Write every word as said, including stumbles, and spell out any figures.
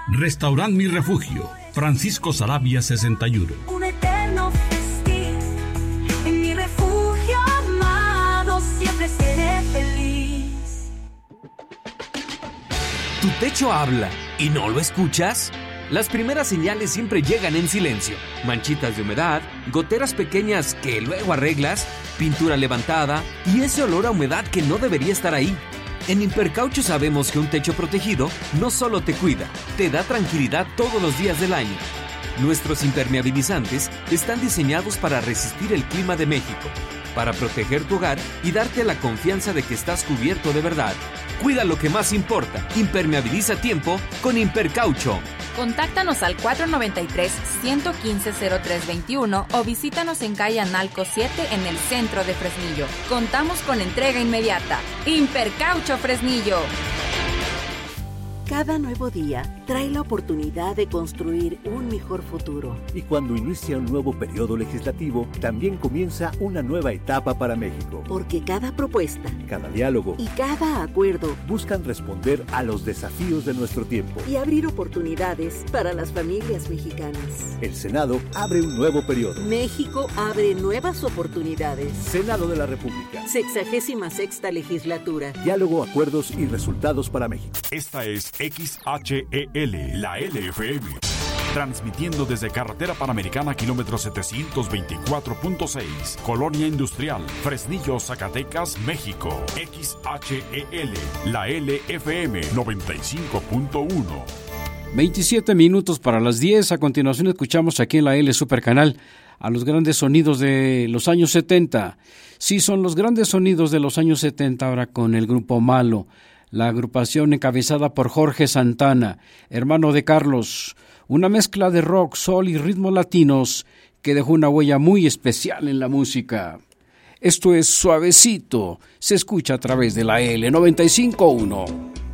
Restaurant Mi Refugio, Francisco Saravia sesenta y uno. Un eterno festín, en mi refugio amado siempre seré feliz. ¿Tu techo habla y no lo escuchas? Las primeras señales siempre llegan en silencio. Manchitas de humedad, goteras pequeñas que luego arreglas, pintura levantada y ese olor a humedad que no debería estar ahí. En Impercaucho sabemos que un techo protegido no solo te cuida, te da tranquilidad todos los días del año. Nuestros impermeabilizantes están diseñados para resistir el clima de México, para proteger tu hogar y darte la confianza de que estás cubierto de verdad. Cuida lo que más importa. Impermeabiliza a tiempo con Impercaucho. Contáctanos al cuatro noventa y tres, ciento quince, cero tres veintiuno o visítanos en calle Analco siete en el centro de Fresnillo. Contamos con entrega inmediata. Impercaucho Fresnillo. Cada nuevo día trae la oportunidad de construir un mejor futuro. Y cuando inicia un nuevo periodo legislativo, también comienza una nueva etapa para México. Porque cada propuesta, cada diálogo y cada acuerdo buscan responder a los desafíos de nuestro tiempo y abrir oportunidades para las familias mexicanas. El Senado abre un nuevo periodo. México abre nuevas oportunidades. Senado de la República. Sexagésima sexta legislatura. Diálogo, acuerdos y resultados para México. Esta es X H E L, la L F M, transmitiendo desde Carretera Panamericana, kilómetro setecientos veinticuatro punto seis, Colonia Industrial, Fresnillo, Zacatecas, México. X H E L, la L F M noventa y cinco punto uno. veintisiete minutos para las diez. A continuación escuchamos aquí en la L Supercanal a los grandes sonidos de los años setenta. Sí, son los grandes sonidos de los años setenta ahora con el grupo Malo. La agrupación encabezada por Jorge Santana, hermano de Carlos, una mezcla de rock, soul y ritmos latinos que dejó una huella muy especial en la música. Esto es Suavecito, se escucha a través de la L noventa y cinco punto uno.